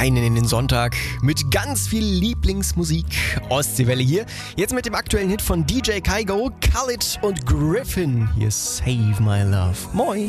rein in den Sonntag mit ganz viel Lieblingsmusik. Ostseewelle hier. Jetzt mit dem aktuellen Hit von DJ Kygo, Khalid und Griffin. Hier ist Save My Love. Moin.